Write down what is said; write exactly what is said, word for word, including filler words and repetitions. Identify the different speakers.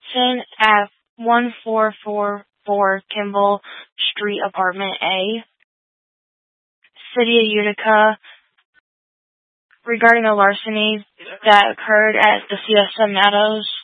Speaker 1: Davidson at one four four four Kimball Street, Apartment A, City of Utica, regarding a larceny that occurred at the Fiesta Meadows